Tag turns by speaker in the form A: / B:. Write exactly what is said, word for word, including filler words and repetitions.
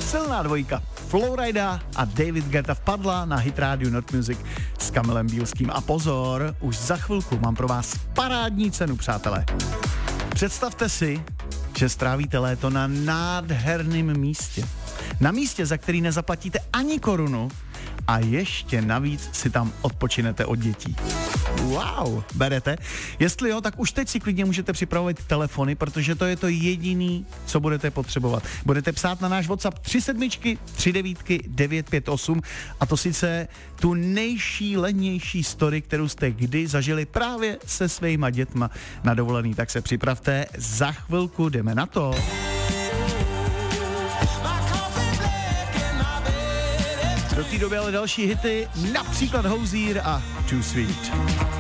A: silná dvojka. Flowrida a David Guetta vpadla na hit rádiu Not Music s Kamilem Bílským. A pozor, už za chvilku mám pro vás parádní cenu, přátelé. Představte si, že strávíte léto na nádherném místě. Na místě, za který nezaplatíte ani korunu a ještě navíc si tam odpočinete od dětí. Wow, berete? Jestli jo, tak už teď si klidně můžete připravovat telefony, protože to je to jediný, co budete potřebovat. Budete psát na náš WhatsApp tři sedmičky, tři devítky, devět pět osm a to sice tu nejšílenější story, kterou jste kdy zažili právě se svýma dětma na dovolený. Tak se připravte, za chvilku jdeme na to. Do té doby ale další hity, například Hozier a Too Sweet.